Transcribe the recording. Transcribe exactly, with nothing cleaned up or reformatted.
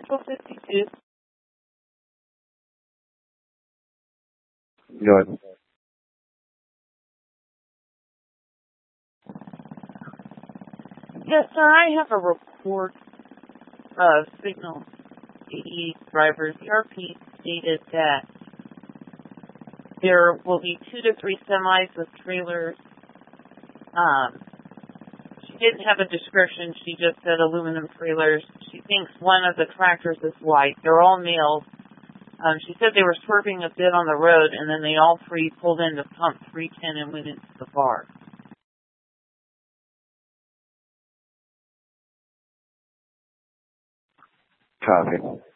Central fifty-two. Go ahead. Yes, sir, I have a report of Signal eighty-eight drivers. E R P stated that there will be two to three semis with trailers. Um, she didn't have a description. She just said aluminum trailers. She thinks one of the tractors is white. They're all males. Um, she said they were swerving a bit on the road, and then they all three pulled into pump three ten and went into the bar. Copy.